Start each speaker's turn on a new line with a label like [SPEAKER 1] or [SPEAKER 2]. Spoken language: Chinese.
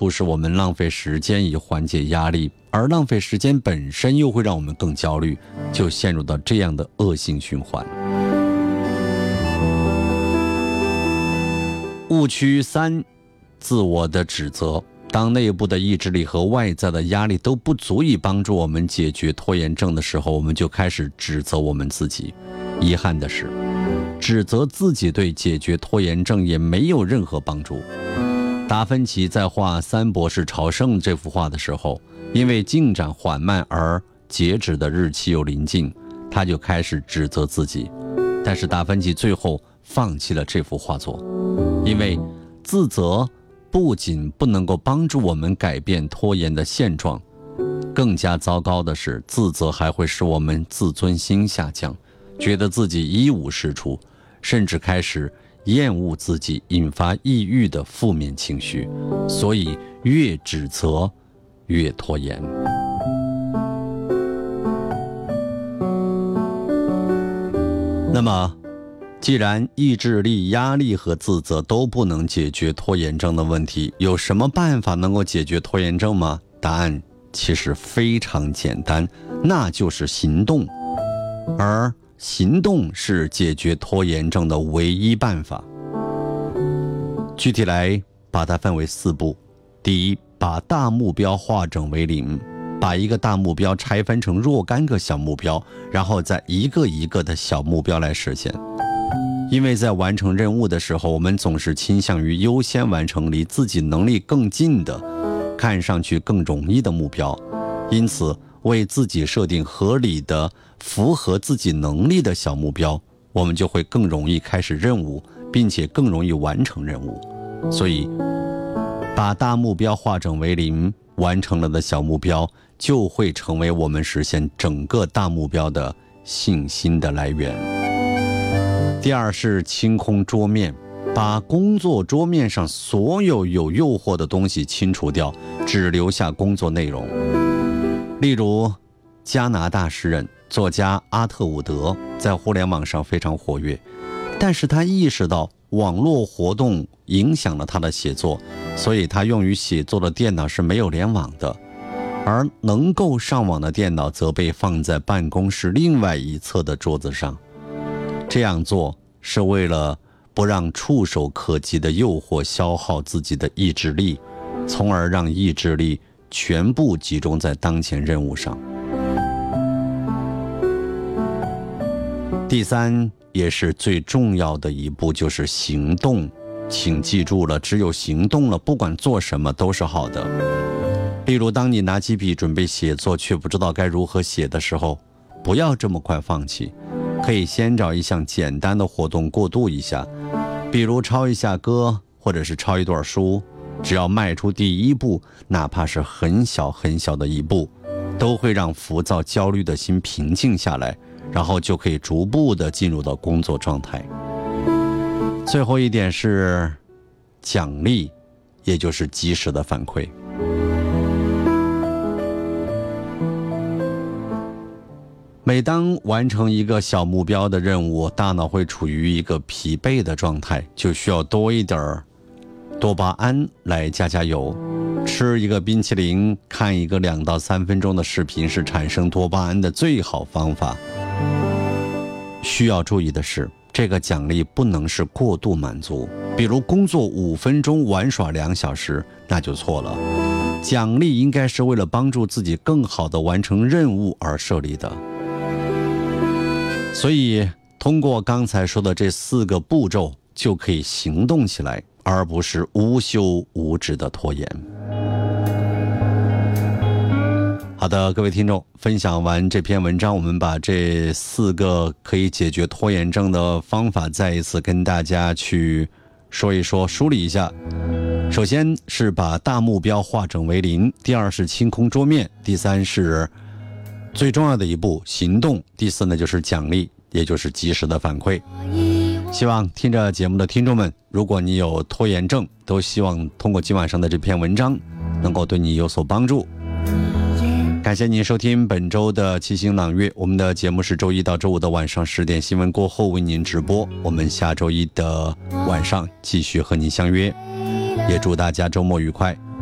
[SPEAKER 1] 促使我们浪费时间以缓解压力，而浪费时间本身又会让我们更焦虑，就陷入到这样的恶性循环。误区3，自我的指责。当内部的意志力和外在的压力都不足以帮助我们解决拖延症的时候，我们就开始指责我们自己。遗憾的是，指责自己对解决拖延症也没有任何帮助。达芬奇在画《三博士朝圣》这幅画的时候，因为进展缓慢而截止的日期又临近，他就开始指责自己。但是达芬奇最后放弃了这幅画作，因为自责不仅不能够帮助我们改变拖延的现状，更加糟糕的是，自责还会使我们自尊心下降，觉得自己一无是处，甚至开始厌恶自己，引发抑郁的负面情绪。所以越指责越拖延。那么既然意志力、压力和自责都不能解决拖延症的问题，有什么办法能够解决拖延症吗？答案其实非常简单，那就是行动。而行动是解决拖延症的唯一办法。具体来把它分为4步。第一，把大目标化整为零，把一个大目标拆分成若干个小目标，然后再一个一个的小目标来实现。因为在完成任务的时候，我们总是倾向于优先完成离自己能力更近的、看上去更容易的目标，因此为自己设定合理的、符合自己能力的小目标，我们就会更容易开始任务，并且更容易完成任务。所以把大目标化整为零，完成了的小目标就会成为我们实现整个大目标的信心的来源。第二是清空桌面，把工作桌面上所有有诱惑的东西清除掉，只留下工作内容。例如，加拿大诗人、作家阿特伍德在互联网上非常活跃，但是他意识到网络活动影响了他的写作，所以他用于写作的电脑是没有联网的，而能够上网的电脑则被放在办公室另外一侧的桌子上。这样做是为了不让触手可及的诱惑消耗自己的意志力，从而让意志力全部集中在当前任务上。第三，也是最重要的一步，就是行动。请记住了，只有行动了，不管做什么都是好的。例如，当你拿起笔准备写作却不知道该如何写的时候，不要这么快放弃，可以先找一项简单的活动过渡一下，比如抄一下歌，或者是抄一段书。只要迈出第一步，哪怕是很小很小的一步，都会让浮躁焦虑的心平静下来，然后就可以逐步的进入到工作状态。最后一点是奖励，也就是及时的反馈。每当完成一个小目标的任务，大脑会处于一个疲惫的状态，就需要多一点多巴胺来加加油。吃一个冰淇淋，看一个2到3分钟的视频是产生多巴胺的最好方法。需要注意的是，这个奖励不能是过度满足，比如工作5分钟，玩耍2小时，那就错了。奖励应该是为了帮助自己更好地完成任务而设立的。所以通过刚才说的这4个步骤，就可以行动起来，而不是无休无止的拖延。好的，各位听众，分享完这篇文章，我们把这4个可以解决拖延症的方法再一次跟大家去说一说，梳理一下。首先是把大目标化整为零，第二是清空桌面，第三是最重要的一步行动，第4呢就是奖励，也就是及时的反馈。希望听着节目的听众们，如果你有拖延症，都希望通过今晚上的这篇文章能够对你有所帮助。感谢您收听本周的七星朗月，我们的节目是周一到周五的晚上10点新闻过后为您直播，我们下周一的晚上继续和您相约，也祝大家周末愉快。